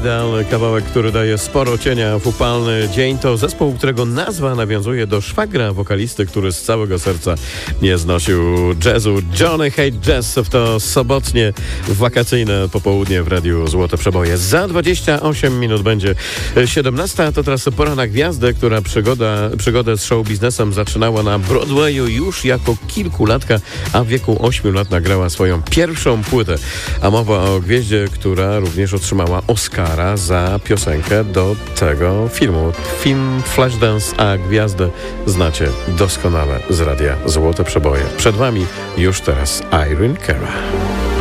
idealny kawałek, który daje sporo cienia w upalny dzień. To zespół, którego nazwa nawiązuje do szwagra wokalisty, który z całego serca nie znosił jazzu. Johnny Hate Jazz w to sobotnie wakacyjne popołudnie w Radiu Złote Przeboje. Za 28 minut będzie 17. To teraz pora na gwiazdę, która przygodę z show biznesem zaczynała na Broadwayu już jako kilkulatka, a w wieku 8 lat nagrała swoją pierwszą płytę. A mowa o gwieździe, która również otrzymała Oscara za piosenkę do tego filmu. Film Flashdance, a gwiazdę znacie doskonale z Radia Złote Przeboje. Przed wami już teraz Irene Cara.